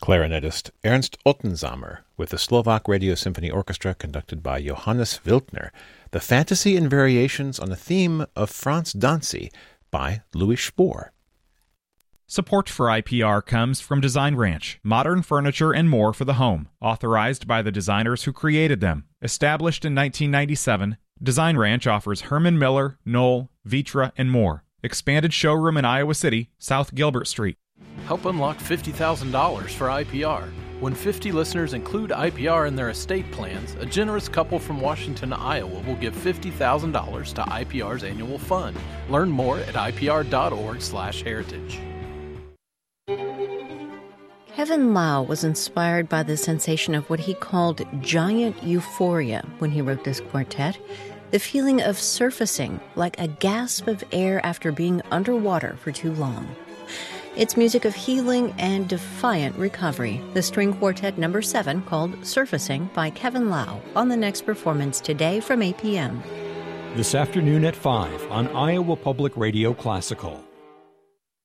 clarinetist Ernst Ottensamer with the Slovak Radio Symphony Orchestra conducted by Johannes Wildner, the Fantasy and Variations on a Theme of Franz Dancy by Louis Spohr. Support for IPR comes from Design Ranch, modern furniture and more for the home, authorized by the designers who created them. Established in 1997, Design Ranch offers Herman Miller, Knoll, Vitra, and more. Expanded showroom in Iowa City, South Gilbert Street. Help unlock $50,000 for IPR. When 50 listeners include IPR in their estate plans, a generous couple from Washington, Iowa will give $50,000 to IPR's annual fund. Learn more at ipr.org/heritage. Kevin Lau was inspired by the sensation of what he called giant euphoria when he wrote this quartet, the feeling of surfacing like a gasp of air after being underwater for too long. It's music of healing and defiant recovery. The string quartet number 7 called Surfacing by Kevin Lau on the next performance today from 8 p.m. This afternoon at 5 on Iowa Public Radio Classical.